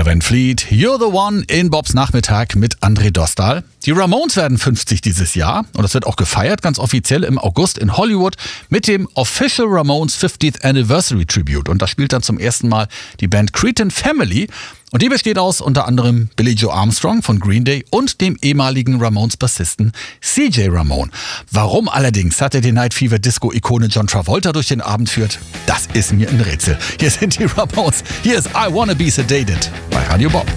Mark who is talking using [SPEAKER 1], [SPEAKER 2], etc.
[SPEAKER 1] Greta Van Fleet, You're the One in Bobs Nachmittag mit André Dostal. Die Ramones werden 50 dieses Jahr und das wird auch gefeiert, ganz offiziell im August in Hollywood mit dem Official Ramones 50th Anniversary Tribute. Und da spielt dann zum ersten Mal die Band Cretin Family. Und die besteht aus unter anderem Billie Joe Armstrong von Green Day und dem ehemaligen Ramones-Bassisten CJ Ramone. Warum allerdings Saturday Night Fever Disco-Ikone John Travolta durch den Abend führt, das ist mir ein Rätsel. Hier sind die Ramones. Hier ist I Wanna Be Sedated bei Radio Bob.